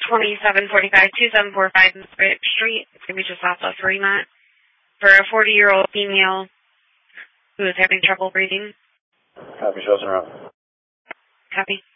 2745 Brick Street. It's going to be just off of Fremont. For a 40-year-old female who is having trouble breathing. Copy, shows around. Copy.